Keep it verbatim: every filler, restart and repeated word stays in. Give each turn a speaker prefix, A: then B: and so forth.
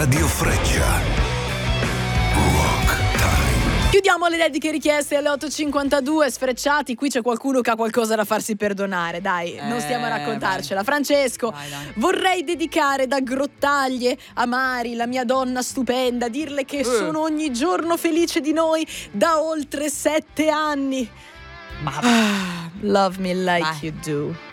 A: Radio Freccia. Rock Time.
B: Chiudiamo le dediche richieste alle otto e cinquantadue. Sfrecciati, qui c'è qualcuno che ha qualcosa da farsi perdonare. Dai, non stiamo a raccontarcela. Francesco,
C: Vai, vai.
B: vorrei dedicare da Grottaglie a Mari, la mia donna stupenda, dirle che sono ogni giorno felice di noi da oltre sette anni.
C: Ma
B: Ah, love me like
C: Vai.
B: you do.